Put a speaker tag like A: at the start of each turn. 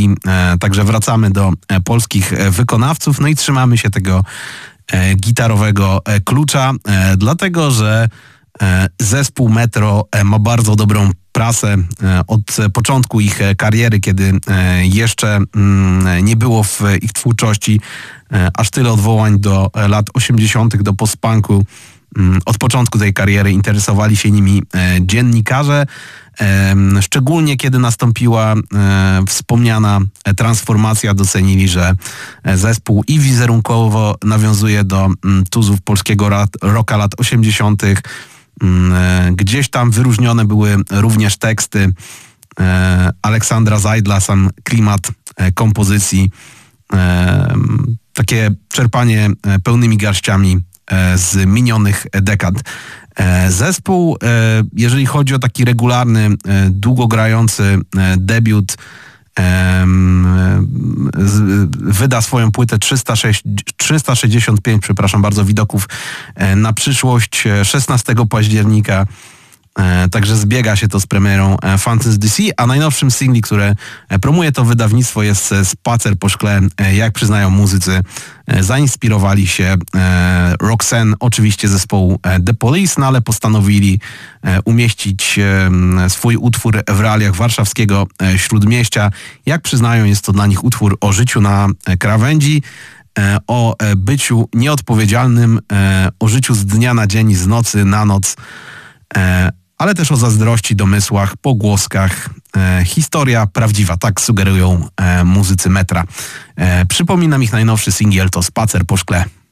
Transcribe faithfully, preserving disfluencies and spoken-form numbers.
A: muzyki, także wracamy do polskich wykonawców, no i trzymamy się tego gitarowego klucza, dlatego że zespół Metro ma bardzo dobrą prasę od początku ich kariery, kiedy jeszcze nie było w ich twórczości aż tyle odwołań do lat osiemdziesiątych, do post-punku. Od początku tej kariery interesowali się nimi dziennikarze, szczególnie kiedy nastąpiła wspomniana transformacja, docenili, że zespół i wizerunkowo nawiązuje do tuzów polskiego rocka lat osiemdziesiątych. Gdzieś tam wyróżnione były również teksty Aleksandra Zajdla, sam klimat kompozycji, takie czerpanie pełnymi garściami z minionych dekad. Zespół, jeżeli chodzi o taki regularny, długogrający debiut, wyda swoją płytę trzysta sześć, trzysta sześćdziesiąt pięć, przepraszam bardzo, widoków na przyszłość szesnastego października. Także zbiega się to z premierą Fountains D C, a najnowszym singli, które promuje to wydawnictwo, jest Spacer po szkle. Jak przyznają muzycy, zainspirowali się Roxanne, oczywiście zespołu The Police, no ale postanowili umieścić swój utwór w realiach warszawskiego Śródmieścia. Jak przyznają, jest to dla nich utwór o życiu na krawędzi, o byciu nieodpowiedzialnym, o życiu z dnia na dzień, z nocy na noc, ale też o zazdrości, domysłach, pogłoskach. E, historia prawdziwa, tak sugerują e, muzycy Metra. E, przypominam, ich najnowszy singiel to Spacer po szkle.